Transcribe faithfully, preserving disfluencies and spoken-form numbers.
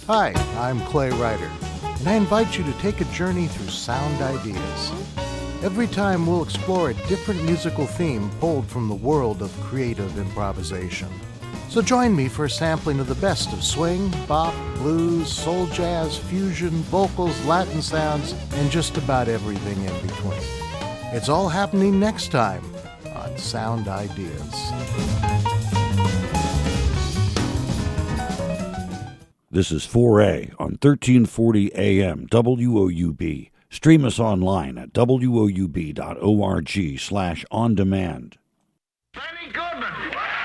Hi, I'm Clay Ryder, and I invite you to take a journey through sound ideas. Every time we'll explore a different musical theme pulled from the world of creative improvisation. So join me for a sampling of the best of swing, bop, blues, soul jazz, fusion, vocals, Latin sounds, and just about everything in between. It's all happening next time on Sound Ideas. This is four A on thirteen forty A M W O U B. Stream us online at W O U B dot org slash on demand. Very good.